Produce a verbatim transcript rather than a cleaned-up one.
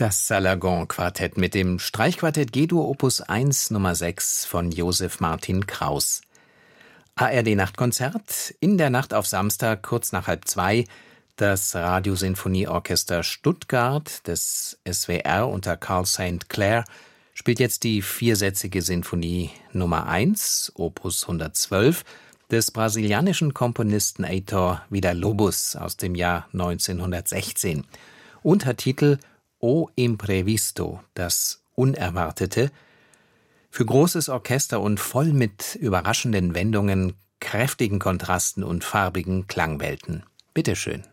Das Salagon-Quartett mit dem Streichquartett G-Dur Opus eins Nummer sechs von Josef Martin Kraus. A R D-Nachtkonzert, in der Nacht auf Samstag, kurz nach halb zwei, das Radiosinfonieorchester Stuttgart des S W R unter Carl Saint Clair spielt jetzt die viersätzige Sinfonie Nummer eins, Opus hundertzwölf, des brasilianischen Komponisten Heitor Villa-Lobos aus dem Jahr neunzehnhundertsechzehn. Untertitel O Imprevisto, das Unerwartete, für großes Orchester und voll mit überraschenden Wendungen, kräftigen Kontrasten und farbigen Klangwelten. Bitteschön.